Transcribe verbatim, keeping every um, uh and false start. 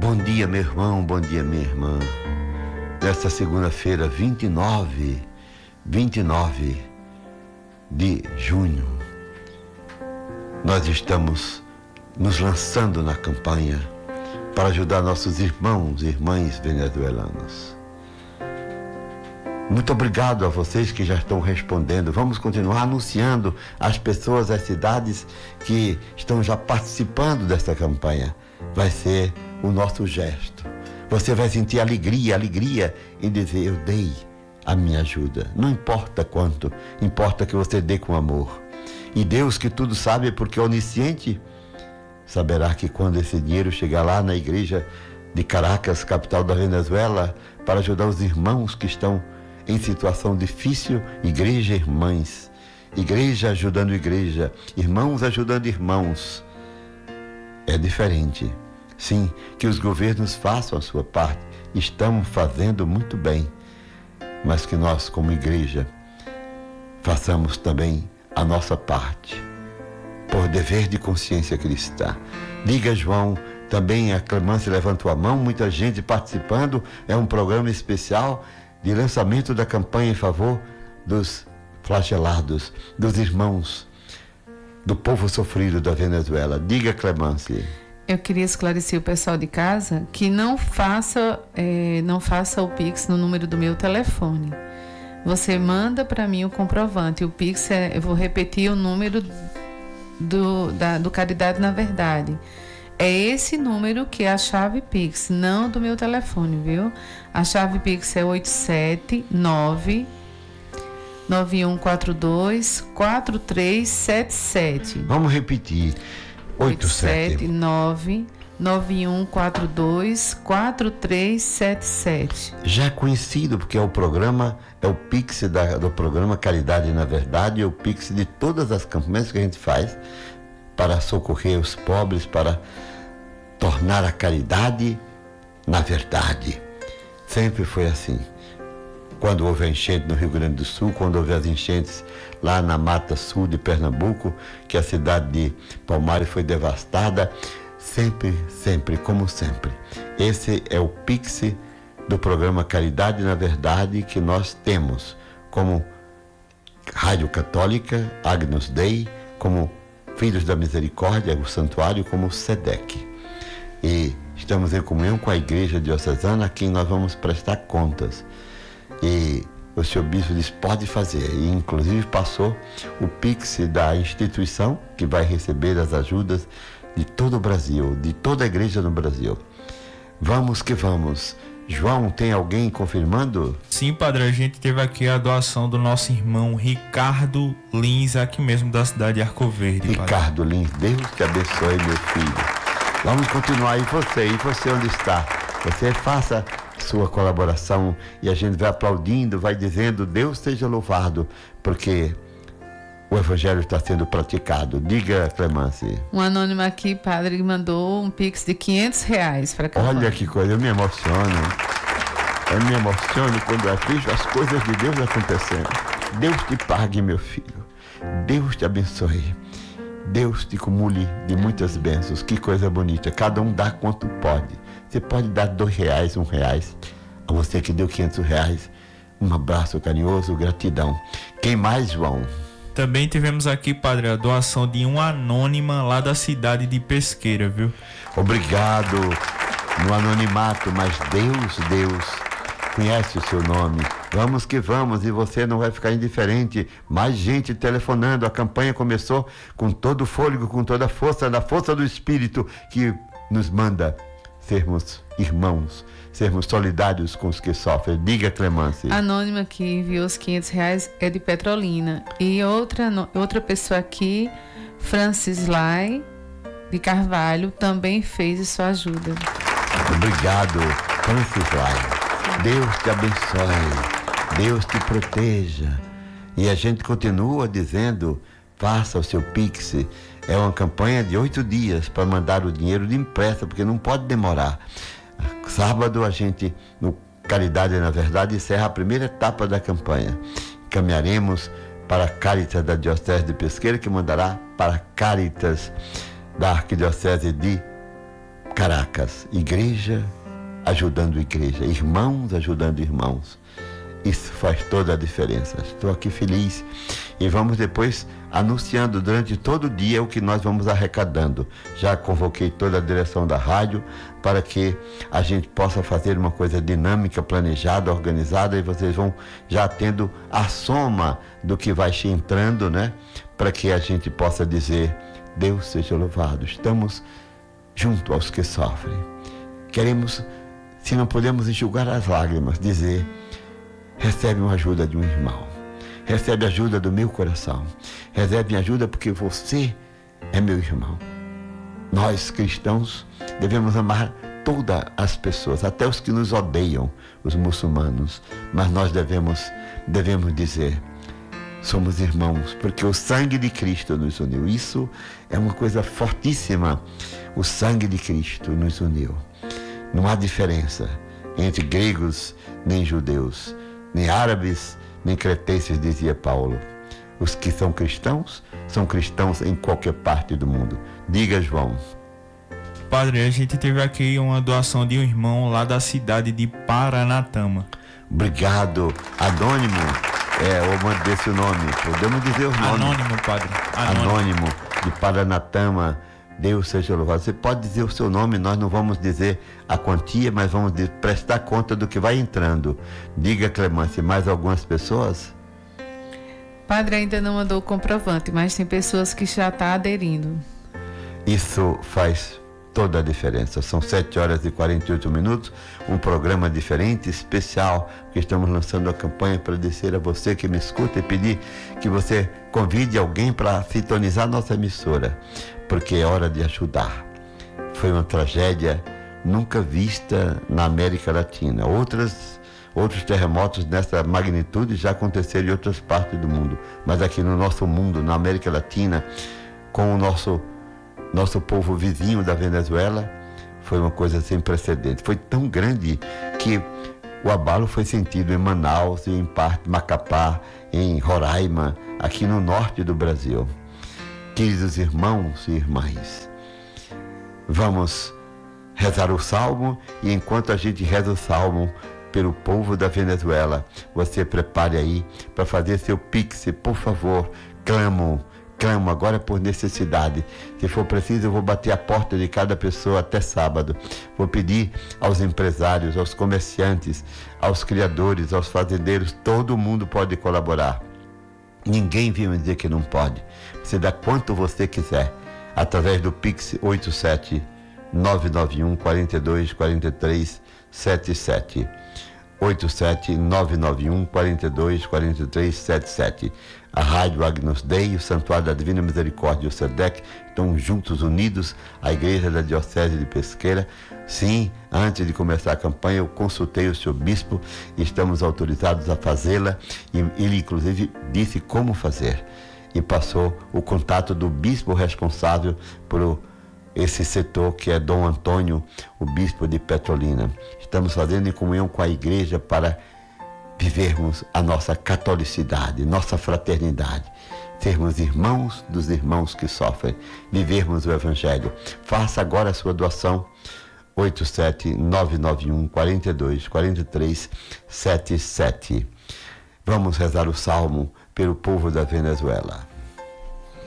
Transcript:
Bom dia, meu irmão, bom dia, minha irmã. Nesta segunda-feira, vinte e nove, vinte e nove de junho, nós estamos nos lançando na campanha para ajudar nossos irmãos e irmãs venezuelanos. Muito obrigado a vocês que já estão respondendo. Vamos continuar anunciando às pessoas, às cidades que estão já participando desta campanha. Vai ser o nosso gesto. Você vai sentir alegria, alegria em dizer: eu dei a minha ajuda. Não importa quanto, importa que você dê com amor. E Deus, que tudo sabe, porque é onisciente, saberá que quando esse dinheiro chegar lá na igreja de Caracas, capital da Venezuela, para ajudar os irmãos que estão em situação difícil, igreja, irmãs, igreja ajudando igreja, irmãos ajudando irmãos, é diferente. Sim, que os governos façam a sua parte, estamos fazendo muito bem, mas que nós, como igreja, façamos também a nossa parte, por dever de consciência cristã. Diga, João, também a Clemância levantou a mão, muita gente participando, é um programa especial de lançamento da campanha em favor dos flagelados, dos irmãos, do povo sofrido da Venezuela. Diga, Clemância. Eu queria esclarecer o pessoal de casa que não faça, é, não faça o Pix no número do meu telefone. Você manda para mim o comprovante. O Pix, é, eu vou repetir o número do, da, do Caridade na Verdade. É esse número que é a chave Pix, não do meu telefone, viu? A chave Pix é oito sete nove, nove um quatro dois, quatro três sete sete. Vamos repetir. oito sete nove, nove um quatro dois, quatro três sete sete. Já é conhecido, porque é o programa, é o Pix da, do programa Caridade na Verdade, é o Pix de todas as campanhas que a gente faz para socorrer os pobres, para tornar a caridade na verdade. Sempre foi assim. Quando houve a enchente no Rio Grande do Sul, quando houve as enchentes lá na Mata Sul de Pernambuco, que a cidade de Palmares foi devastada, sempre, sempre, como sempre. Esse é o Pix do programa Caridade na Verdade que nós temos como Rádio Católica, Agnus Dei, como Filhos da Misericórdia, o Santuário, como SEDEC. E estamos em comunhão com a Igreja Diocesana, a quem nós vamos prestar contas. E o senhor bispo disse: pode fazer. E inclusive passou o Pix da instituição, que vai receber as ajudas de todo o Brasil, de toda a igreja no Brasil. Vamos que vamos. João, tem alguém confirmando? Sim, padre, a gente teve aqui a doação do nosso irmão Ricardo Lins, aqui mesmo da cidade de Arco Verde. Ricardo padre. Lins, Deus te abençoe, meu filho. Vamos continuar. E você, e você onde está? Você faça sua colaboração e a gente vai aplaudindo, vai dizendo: Deus seja louvado, porque o evangelho está sendo praticado. Diga, Clemância. Um anônimo aqui, padre, mandou um Pix de quinhentos reais para cá. Olha que coisa, eu me emociono. Eu me emociono quando eu vejo as coisas de Deus acontecendo. Deus te pague, meu filho. Deus te abençoe. Deus te acumule de muitas bênçãos. Que coisa bonita. Cada um dá quanto pode. Você pode dar dois reais, um reais. A você que deu quinhentos reais, um abraço carinhoso, gratidão. Quem mais, João? Também tivemos aqui, padre, a doação de uma anônima lá da cidade de Pesqueira, viu? Obrigado no anonimato, mas Deus, Deus conhece o seu nome. Vamos que vamos, e você não vai ficar indiferente. Mais gente telefonando. A campanha começou com todo o fôlego, com toda a força, da força do Espírito que nos manda sermos irmãos, sermos solidários com os que sofrem. Diga, Clemância. Anônima que enviou os quinhentos reais é de Petrolina. E outra, outra pessoa aqui, Francis Lai, de Carvalho, também fez sua ajuda. Obrigado, Francis Lai. Deus te abençoe, Deus te proteja. E a gente continua dizendo: faça o seu Pix. É uma campanha de oito dias para mandar o dinheiro de impressa, porque não pode demorar. Sábado a gente, no Caridade na Verdade, encerra a primeira etapa da campanha. Caminharemos para a Caritas da Diocese de Pesqueira, que mandará para a Caritas da Arquidiocese de Caracas, igreja ajudando igreja, irmãos ajudando irmãos. Isso faz toda a diferença. Estou aqui feliz e vamos depois anunciando durante todo o dia o que nós vamos arrecadando. Já convoquei toda a direção da rádio para que a gente possa fazer uma coisa dinâmica, planejada, organizada, e vocês vão já tendo a soma do que vai entrando, né? Para que a gente possa dizer: Deus seja louvado, estamos junto aos que sofrem. Queremos, se não podemos enxugar as lágrimas, dizer: recebe uma ajuda de um irmão, recebe ajuda do meu coração, recebe ajuda porque você é meu irmão. Nós cristãos devemos amar todas as pessoas, até os que nos odeiam, os muçulmanos, mas nós devemos, devemos dizer: somos irmãos, porque o sangue de Cristo nos uniu. Isso é uma coisa fortíssima. O sangue de Cristo nos uniu. Não há diferença entre gregos nem judeus, nem árabes, nem cretenses, dizia Paulo. Os que são cristãos, são cristãos em qualquer parte do mundo. Diga, João. Padre, a gente teve aqui uma doação de um irmão lá da cidade de Paranatama. Obrigado. Anônimo, é, ou mandei esse nome. Podemos dizer o nome. Anônimo, Padre. Anônimo. Anônimo, de Paranatama. Deus seja louvado. Você pode dizer o seu nome, nós não vamos dizer a quantia, mas vamos prestar conta do que vai entrando. Diga, Clemência, mais algumas pessoas? Padre ainda não mandou o comprovante, mas tem pessoas que já estão aderindo. Isso faz toda a diferença. São sete horas e quarenta e oito minutos, um programa diferente, especial, porque estamos lançando a campanha para dizer a você que me escuta e pedir que você convide alguém para sintonizar nossa emissora, porque é hora de ajudar. Foi uma tragédia nunca vista na América Latina. Outras, outros terremotos dessa magnitude já aconteceram em outras partes do mundo, mas aqui no nosso mundo, na América Latina, com o nosso, nosso povo vizinho da Venezuela, foi uma coisa sem precedentes. Foi tão grande que o abalo foi sentido em Manaus, em parte Macapá, em Roraima, aqui no norte do Brasil. Queridos irmãos e irmãs, vamos rezar o salmo, e enquanto a gente reza o salmo pelo povo da Venezuela, você prepare aí para fazer seu pix, por favor. Clamo, clamo agora por necessidade. Se for preciso, eu vou bater a porta de cada pessoa até sábado. Vou pedir aos empresários, aos comerciantes, aos criadores, aos fazendeiros, todo mundo pode colaborar. Ninguém veio me dizer que não pode. Você dá quanto você quiser, através do Pix oito sete nove nove um, quatro dois, quatro três sete sete. oito sete nove nove um, quatro dois, quatro três sete sete. A Rádio Agnus Dei, o Santuário da Divina Misericórdia e o SEDEC estão juntos, unidos, a Igreja da Diocese de Pesqueira. Sim, antes de começar a campanha, eu consultei o seu bispo e estamos autorizados a fazê-la, e ele inclusive disse como fazer, e passou o contato do bispo responsável por esse setor, que é Dom Antônio, o bispo de Petrolina. Estamos fazendo em comunhão com a igreja para vivermos a nossa catolicidade, nossa fraternidade, sermos irmãos dos irmãos que sofrem, vivermos o Evangelho. Faça agora a sua doação, oito sete nove nove um, quatro dois, quatro três sete sete. Vamos rezar o salmo pelo povo da Venezuela.